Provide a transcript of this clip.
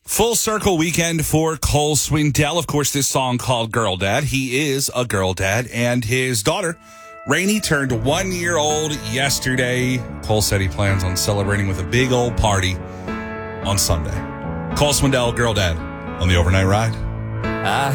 Full circle weekend for Cole Swindell. Of course, this song called Girl Dad. He is a girl dad, and his daughter, Rainey, turned 1 year old yesterday. Cole said he plans on celebrating with a big old party on Sunday. Cole Swindell, Girl Dad, on the Overnight Ride.